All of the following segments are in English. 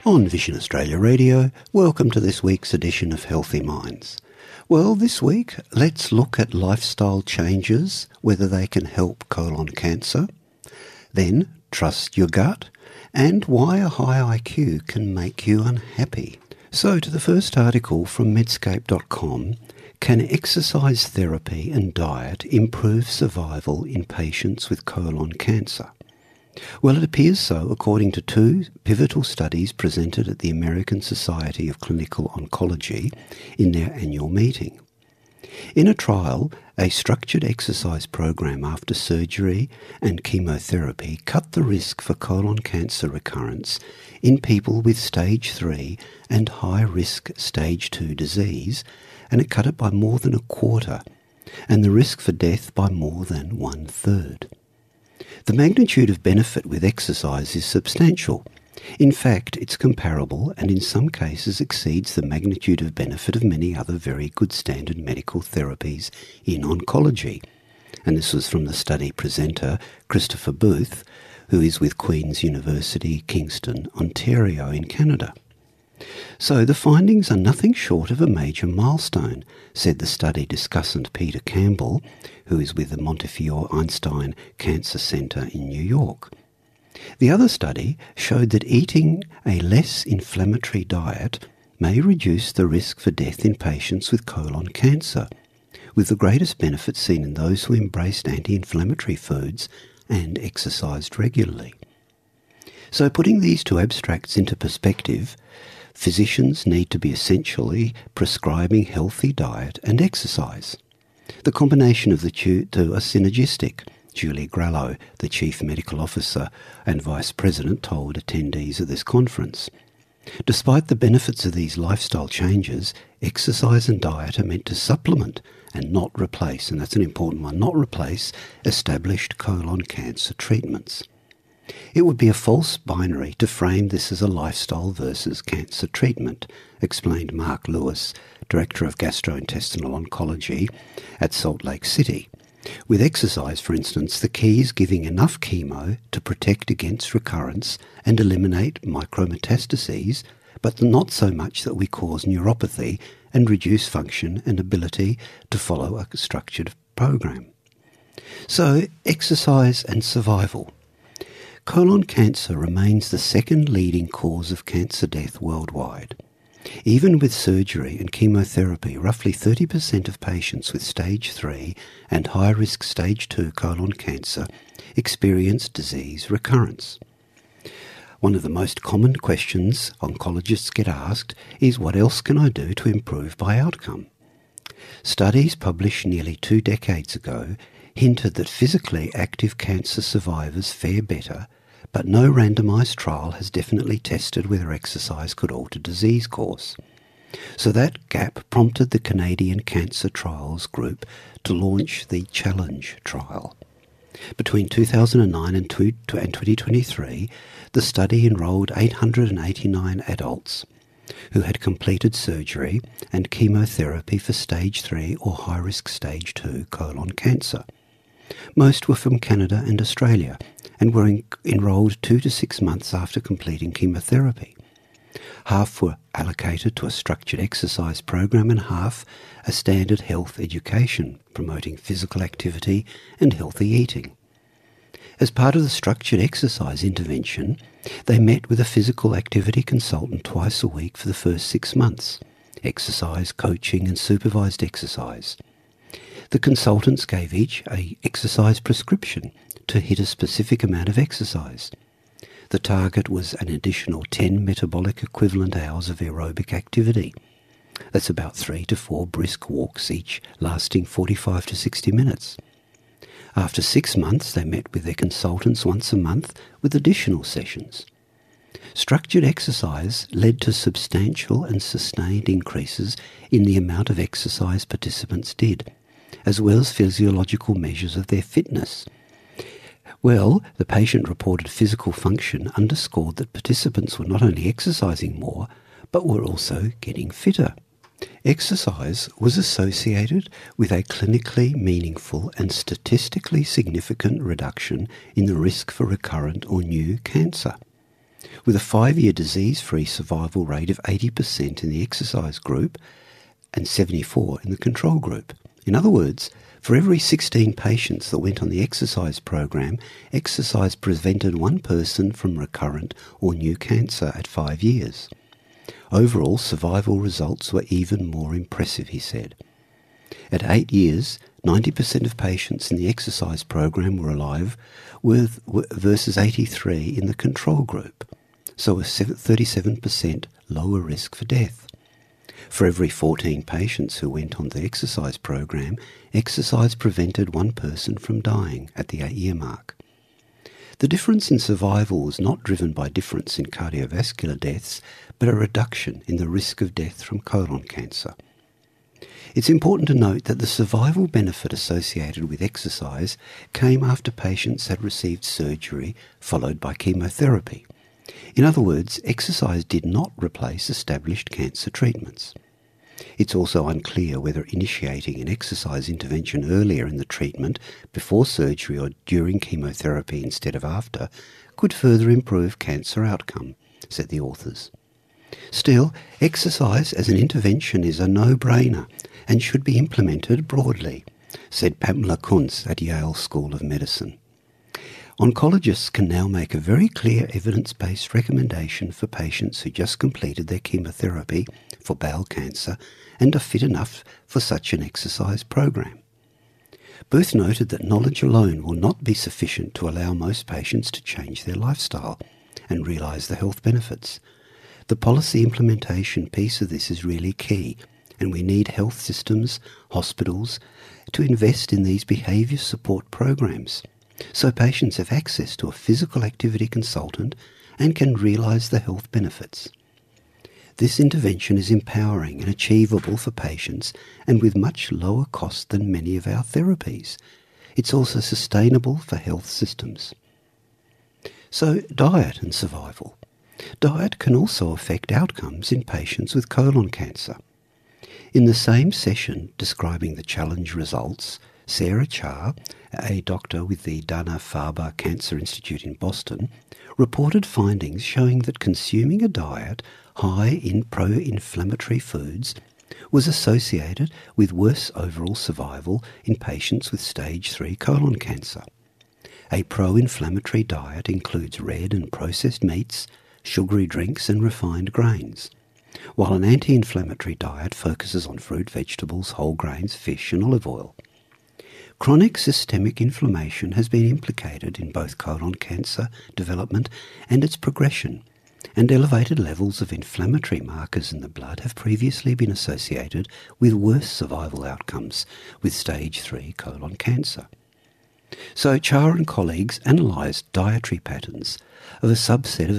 On Vision Australia Radio, welcome to this week's edition of Healthy Minds. Well, this week, let's look at lifestyle changes, whether they can help colon cancer, then trust your gut, and why a high IQ can make you unhappy. So to the first article from Medscape.com, can exercise therapy and diet improve survival in patients with colon cancer? Well, it appears so according to two pivotal studies presented at the American Society of Clinical Oncology in their annual meeting. In a trial, a structured exercise program after surgery and chemotherapy cut the risk for colon cancer recurrence in people with stage 3 and high-risk stage 2 disease, and it cut it by more than a quarter, and the risk for death by more than 1/3. The magnitude of benefit with exercise is substantial. In fact, it's comparable and in some cases exceeds the magnitude of benefit of many other very good standard medical therapies in oncology. And this was from the study presenter, Christopher Booth, who is with Queen's University, Kingston, Ontario in Canada. So the findings are nothing short of a major milestone, said the study discussant Peter Campbell, who is with the Montefiore Einstein Cancer Center in New York. The other study showed that eating a less inflammatory diet may reduce the risk for death in patients with colon cancer, with the greatest benefit seen in those who embraced anti-inflammatory foods and exercised regularly. So putting these two abstracts into perspective, physicians need to be essentially prescribing healthy diet and exercise. The combination of the two are synergistic, Julie Grallo, the Chief Medical Officer and Vice President, told attendees at this conference. Despite the benefits of these lifestyle changes, exercise and diet are meant to supplement and not replace, and that's an important one, not replace established colon cancer treatments. It would be a false binary to frame this as a lifestyle versus cancer treatment, explained Mark Lewis, Director of Gastrointestinal Oncology at Salt Lake City. With exercise, for instance, the key is giving enough chemo to protect against recurrence and eliminate micrometastases, but not so much that we cause neuropathy and reduce function and ability to follow a structured program. So, exercise and survival. Colon cancer remains the second leading cause of cancer death worldwide. Even with surgery and chemotherapy, roughly 30% of patients with stage 3 and high-risk stage 2 colon cancer experience disease recurrence. One of the most common questions oncologists get asked is, what else can I do to improve my outcome? Studies published nearly 2 decades ago hinted that physically active cancer survivors fare better, but no randomised trial has definitely tested whether exercise could alter disease course. So that gap prompted the Canadian Cancer Trials Group to launch the Challenge trial. Between 2009 and 2023, the study enrolled 889 adults who had completed surgery and chemotherapy for stage 3 or high-risk stage 2 colon cancer. Most were from Canada and Australia and were enrolled 2 to 6 months after completing chemotherapy. Half were allocated to a structured exercise program and half a standard health education, promoting physical activity and healthy eating. As part of the structured exercise intervention, they met with a physical activity consultant twice a week for the first 6 months, exercise, coaching and supervised exercise. The consultants gave each an exercise prescription to hit a specific amount of exercise. The target was an additional 10 metabolic equivalent hours of aerobic activity. That's about 3 to 4 brisk walks each, lasting 45 to 60 minutes. After 6 months, they met with their consultants once a month with additional sessions. Structured exercise led to substantial and sustained increases in the amount of exercise participants did, as well as physiological measures of their fitness. Well, the patient-reported physical function underscored that participants were not only exercising more, but were also getting fitter. Exercise was associated with a clinically meaningful and statistically significant reduction in the risk for recurrent or new cancer. with a 5-year disease-free survival rate of 80% in the exercise group and 74% in the control group. In other words, for every 16 patients that went on the exercise program, exercise prevented one person from recurrent or new cancer at 5 years. Overall, survival results were even more impressive, he said. At 8 years, 90% of patients in the exercise program were alive, versus 83% in the control group, so a 37% lower risk for death. For every 14 patients who went on the exercise program, exercise prevented one person from dying at the 8-year mark. The difference in survival was not driven by difference in cardiovascular deaths, but a reduction in the risk of death from colon cancer. It's important to note that the survival benefit associated with exercise came after patients had received surgery followed by chemotherapy. In other words, exercise did not replace established cancer treatments. It's also unclear whether initiating an exercise intervention earlier in the treatment, before surgery or during chemotherapy instead of after, could further improve cancer outcome, said the authors. Still, exercise as an intervention is a no-brainer and should be implemented broadly, said Pamela Kunz at Yale School of Medicine. Oncologists can now make a very clear evidence-based recommendation for patients who just completed their chemotherapy for bowel cancer and are fit enough for such an exercise program. Booth noted that knowledge alone will not be sufficient to allow most patients to change their lifestyle and realise the health benefits. The policy implementation piece of this is really key, and we need health systems, hospitals, to invest in these behaviour support programs, so patients have access to a physical activity consultant and can realise the health benefits. This intervention is empowering and achievable for patients and with much lower cost than many of our therapies. It's also sustainable for health systems. So, diet and survival. Diet can also affect outcomes in patients with colon cancer. In the same session describing the challenge results, Sarah Char, a doctor with the Dana-Farber Cancer Institute in Boston, reported findings showing that consuming a diet high in pro-inflammatory foods was associated with worse overall survival in patients with stage 3 colon cancer. A pro-inflammatory diet includes red and processed meats, sugary drinks and refined grains, while an anti-inflammatory diet focuses on fruit, vegetables, whole grains, fish and olive oil. Chronic systemic inflammation has been implicated in both colon cancer development and its progression, and elevated levels of inflammatory markers in the blood have previously been associated with worse survival outcomes with stage 3 colon cancer. So Char and colleagues analysed dietary patterns of a subset of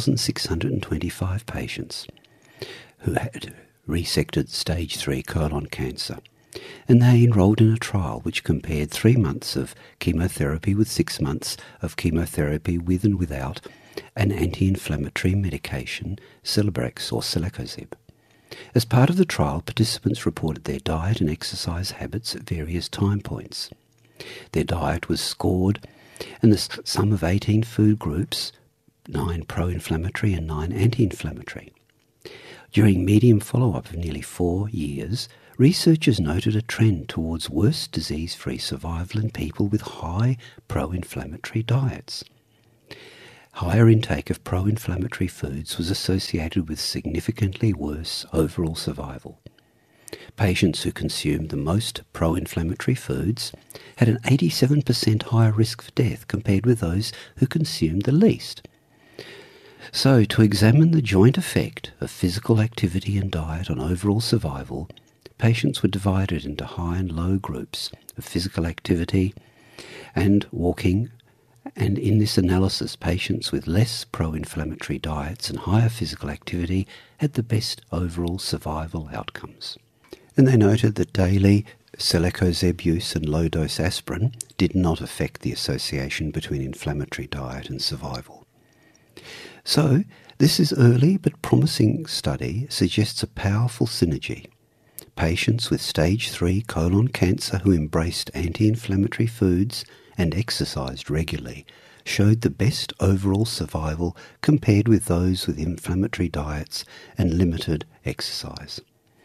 1,625 patients who had resected stage 3 colon cancer, and they enrolled in a trial which compared 3 months of chemotherapy with 6 months of chemotherapy with and without an anti-inflammatory medication, Celebrex or Selacozeb. As part of the trial, participants reported their diet and exercise habits at various time points. Their diet was scored, and the sum of 18 food groups, 9 pro-inflammatory and 9 anti-inflammatory. During medium follow-up of nearly 4 years, researchers noted a trend towards worse disease-free survival in people with high pro-inflammatory diets. Higher intake of pro-inflammatory foods was associated with significantly worse overall survival. Patients who consumed the most pro-inflammatory foods had an 87% higher risk for death compared with those who consumed the least. So, to examine the joint effect of physical activity and diet on overall survival, patients were divided into high and low groups of physical activity and walking, and in this analysis, patients with less pro-inflammatory diets and higher physical activity had the best overall survival outcomes. And they noted that daily Selacozeb use and low-dose aspirin did not affect the association between inflammatory diet and survival. So, this is early but promising study suggests a powerful synergy. Patients with stage 3 colon cancer who embraced anti-inflammatory foods and exercised regularly showed the best overall survival compared with those with inflammatory diets and limited exercise.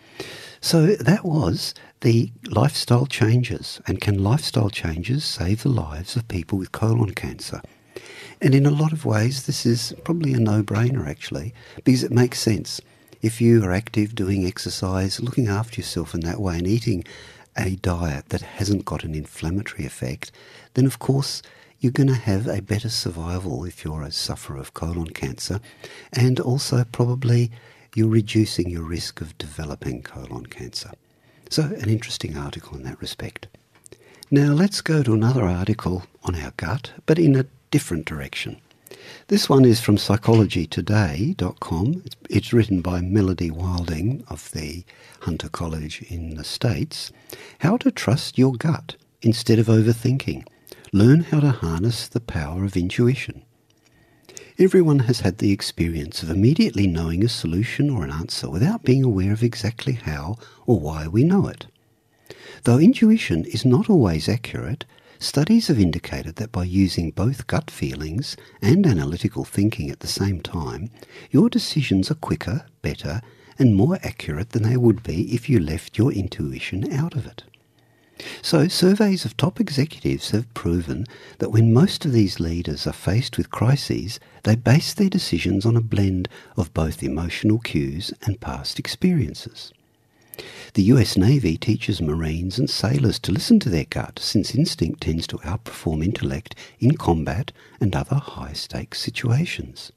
So that was the lifestyle changes. And can lifestyle changes save the lives of people with colon cancer? And in a lot of ways, this is probably a no-brainer, actually, because it makes sense. If you are active, doing exercise, looking after yourself in that way and eating a diet that hasn't got an inflammatory effect, then of course you're going to have a better survival if you're a sufferer of colon cancer, and also probably you're reducing your risk of developing colon cancer. So an interesting article in that respect. Now let's go to another article on our gut, but in a different direction. This one is from psychologytoday.com. It's written by Melody Wilding of the Hunter College in the States. How to trust your gut instead of overthinking. Learn how to harness the power of intuition. Everyone has had the experience of immediately knowing a solution or an answer without being aware of exactly how or why we know it. Though intuition is not always accurate, studies have indicated that by using both gut feelings and analytical thinking at the same time, your decisions are quicker, better, and more accurate than they would be if you left your intuition out of it. So, surveys of top executives have proven that when most of these leaders are faced with crises, they base their decisions on a blend of both emotional cues and past experiences. The US Navy teaches Marines and sailors to listen to their gut, since instinct tends to outperform intellect in combat and other high-stakes situations.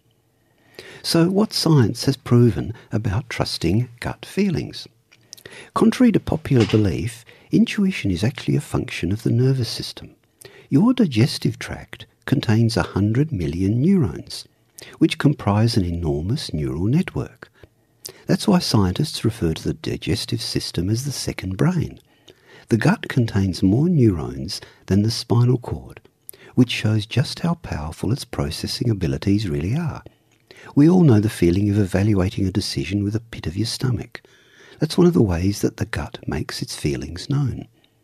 So what science has proven about trusting gut feelings? Contrary to popular belief, intuition is actually a function of the nervous system. Your digestive tract contains 100 million neurons, which comprise an enormous neural network. That's why scientists refer to the digestive system as the second brain. The gut contains more neurons than the spinal cord, which shows just how powerful its processing abilities really are. We all know the feeling of evaluating a decision with a pit of your stomach. That's one of the ways that the gut makes its feelings known.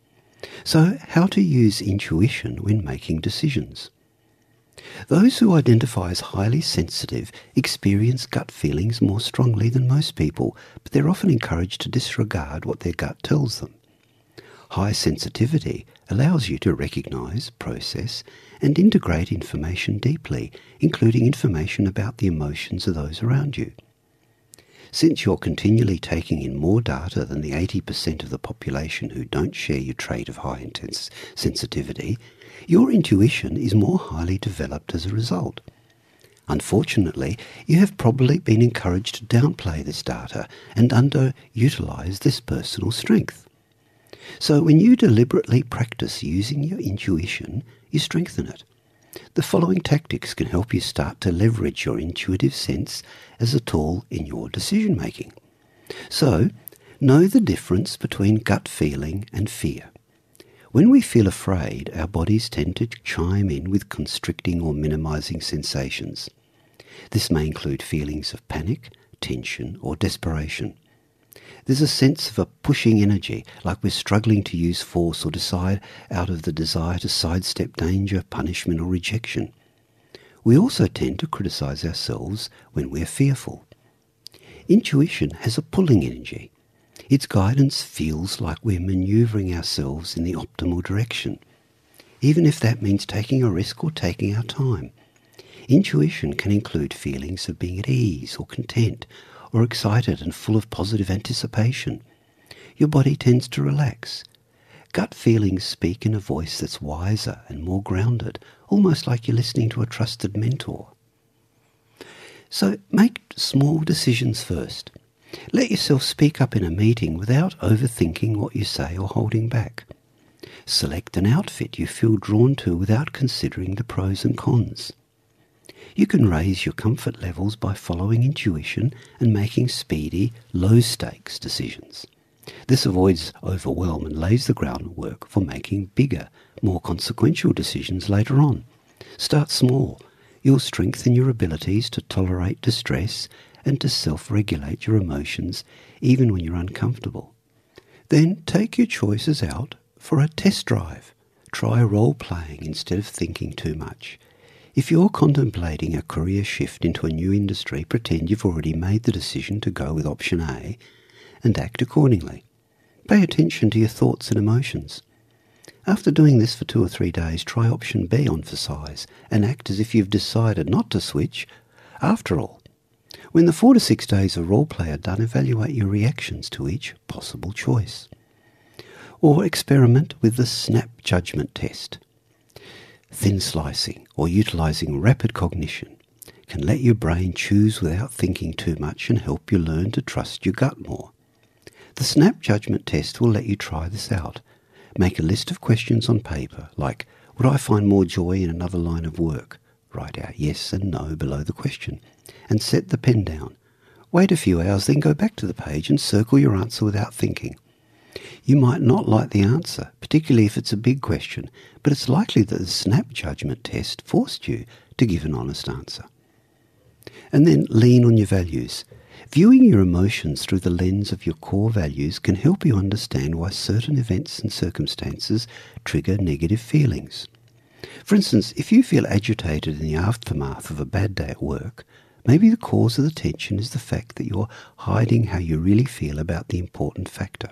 So, how to use intuition when making decisions? Those who identify as highly sensitive experience gut feelings more strongly than most people, but they're often encouraged to disregard what their gut tells them. High sensitivity allows you to recognize, process, and integrate information deeply, including information about the emotions of those around you. Since you're continually taking in more data than the 80% of the population who don't share your trait of high intense sensitivity, your intuition is more highly developed as a result. Unfortunately, you have probably been encouraged to downplay this data and underutilize this personal strength. So when you deliberately practice using your intuition, you strengthen it. The following tactics can help you start to leverage your intuitive sense as a tool in your decision making. So, know the difference between gut feeling and fear. When we feel afraid, our bodies tend to chime in with constricting or minimizing sensations. This may include feelings of panic, tension, or desperation. There's a sense of a pushing energy, like we're struggling to use force or decide out of the desire to sidestep danger, punishment, or rejection. We also tend to criticize ourselves when we're fearful. Intuition has a pulling energy. Its guidance feels like we're maneuvering ourselves in the optimal direction, even if that means taking a risk or taking our time. Intuition can include feelings of being at ease or content, or excited and full of positive anticipation. Your body tends to relax. Gut feelings speak in a voice that's wiser and more grounded, almost like you're listening to a trusted mentor. So make small decisions first. Let yourself speak up in a meeting without overthinking what you say or holding back. Select an outfit you feel drawn to without considering the pros and cons. You can raise your comfort levels by following intuition and making speedy, low-stakes decisions. This avoids overwhelm and lays the groundwork for making bigger, more consequential decisions later on. Start small. You'll strengthen your abilities to tolerate distress and to self-regulate your emotions even when you're uncomfortable. Then take your choices out for a test drive. Try role-playing instead of thinking too much. If you're contemplating a career shift into a new industry, pretend you've already made the decision to go with option A and act accordingly. Pay attention to your thoughts and emotions. After doing this for 2 or 3 days, try option B on for size and act as if you've decided not to switch after all. When the 4 to 6 days of role play are done, evaluate your reactions to each possible choice. Or experiment with the snap judgment test. Thin slicing or utilising rapid cognition can let your brain choose without thinking too much and help you learn to trust your gut more. The snap judgment test will let you try this out. Make a list of questions on paper, like, would I find more joy in another line of work? Write out yes and no below the question, and set the pen down. Wait a few hours, then go back to the page and circle your answer without thinking. You might not like the answer, particularly if it's a big question, but it's likely that the snap judgment test forced you to give an honest answer. And then lean on your values. Viewing your emotions through the lens of your core values can help you understand why certain events and circumstances trigger negative feelings. For instance, if you feel agitated in the aftermath of a bad day at work, maybe the cause of the tension is the fact that you're hiding how you really feel about the important factor.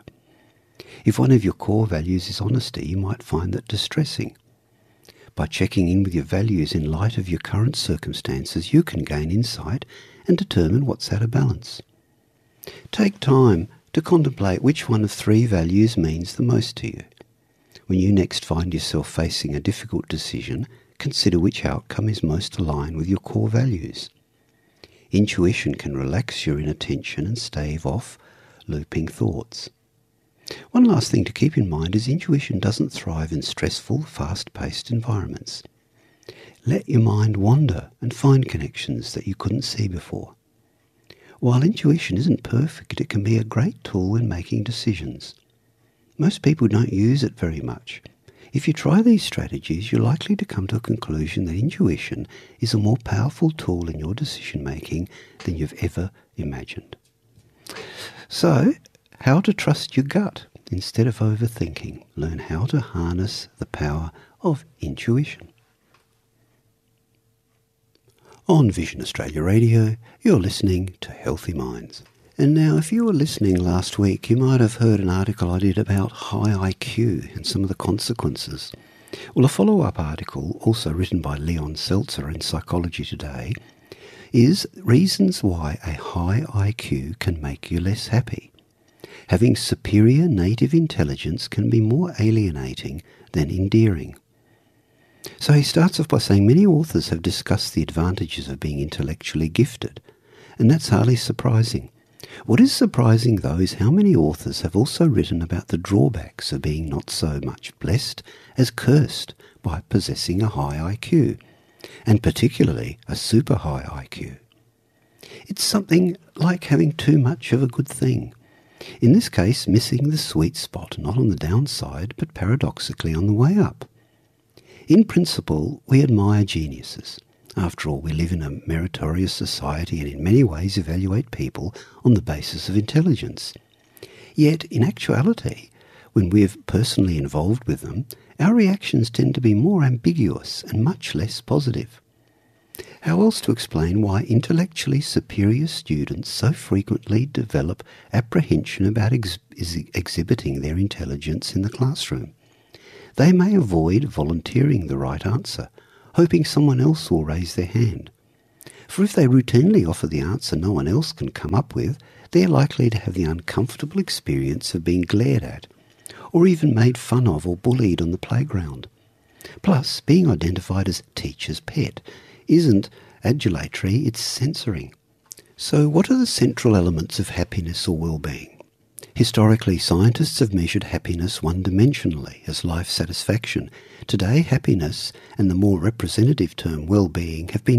If one of your core values is honesty, you might find that distressing. By checking in with your values in light of your current circumstances, you can gain insight and determine what's out of balance. Take time to contemplate which one of 3 values means the most to you. When you next find yourself facing a difficult decision, consider which outcome is most aligned with your core values. Intuition can relax your inner tension and stave off looping thoughts. One last thing to keep in mind is intuition doesn't thrive in stressful, fast-paced environments. Let your mind wander and find connections that you couldn't see before. While intuition isn't perfect, it can be a great tool when making decisions. Most people don't use it very much. If you try these strategies, you're likely to come to a conclusion that intuition is a more powerful tool in your decision-making than you've ever imagined. So, how to trust your gut instead of overthinking. Learn how to harness the power of intuition. On Vision Australia Radio, you're listening to Healthy Minds. And now, if you were listening last week, you might have heard an article I did about high IQ and some of the consequences. Well, a follow-up article, also written by Leon Seltzer in Psychology Today, is Reasons Why a High IQ Can Make You Less Happy. Having superior native intelligence can be more alienating than endearing. So he starts off by saying many authors have discussed the advantages of being intellectually gifted, and that's hardly surprising. What is surprising, though, is how many authors have also written about the drawbacks of being not so much blessed as cursed by possessing a high IQ, and particularly a super high IQ. It's something like having too much of a good thing. In this case, missing the sweet spot, not on the downside, but paradoxically on the way up. In principle, we admire geniuses. After all, we live in a meritorious society and in many ways evaluate people on the basis of intelligence. Yet, in actuality, when we're personally involved with them, our reactions tend to be more ambiguous and much less positive. How else to explain why intellectually superior students so frequently develop apprehension about exhibiting their intelligence in the classroom? They may avoid volunteering the right answer, hoping someone else will raise their hand. For if they routinely offer the answer no one else can come up with, they're likely to have the uncomfortable experience of being glared at, or even made fun of or bullied on the playground. Plus, being identified as teacher's pet isn't adulatory, it's censoring. So what are the central elements of happiness or well-being? Historically, scientists have measured happiness one-dimensionally as life satisfaction. Today, happiness and the more representative term well-being have been